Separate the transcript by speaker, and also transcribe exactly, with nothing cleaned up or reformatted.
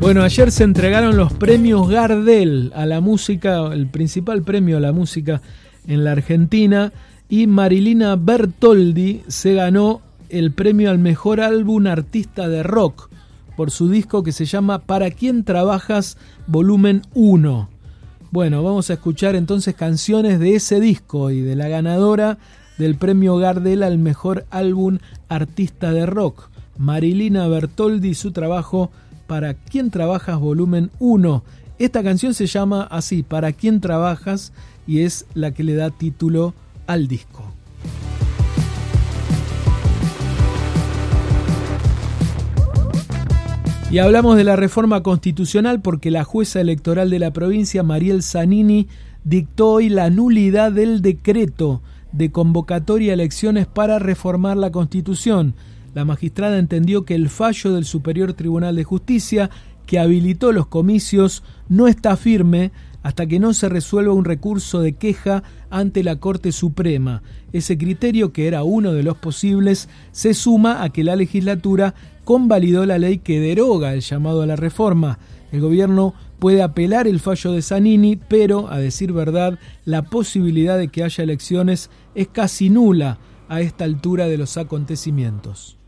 Speaker 1: Bueno, ayer se entregaron los premios Gardel a la música, el principal premio a la música en la Argentina, y Marilina Bertoldi se ganó el premio al mejor álbum artista de rock por su disco que se llama ¿Para quién trabajas? Volumen uno. Bueno, vamos a escuchar entonces canciones de ese disco y de la ganadora del premio Gardel al mejor álbum artista de rock, Marilina Bertoldi, y su trabajo ¿Para quién trabajas? Volumen uno. Esta canción se llama así, ¿Para quién trabajas? Y es la que le da título al disco. Y hablamos de la reforma constitucional porque la jueza electoral de la provincia, Mariel Zanini, dictó hoy la nulidad del decreto de convocatoria a elecciones para reformar la Constitución. La magistrada entendió que el fallo del Superior Tribunal de Justicia, que habilitó los comicios, no está firme hasta que no se resuelva un recurso de queja ante la Corte Suprema. Ese criterio, que era uno de los posibles, se suma a que la legislatura convalidó la ley que deroga el llamado a la reforma. El gobierno puede apelar el fallo de Zanini, pero, a decir verdad, la posibilidad de que haya elecciones es casi nula a esta altura de los acontecimientos.